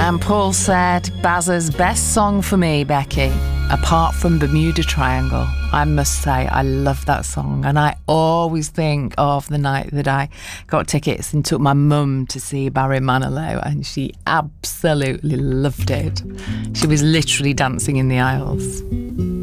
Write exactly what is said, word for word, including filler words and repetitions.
And Paul said, Bazza's best song for me, Becky, apart from Bermuda Triangle. I must say, I love that song. And I always think of the night that I got tickets and took my mum to see Barry Manilow, and she absolutely loved it. She was literally dancing in the aisles.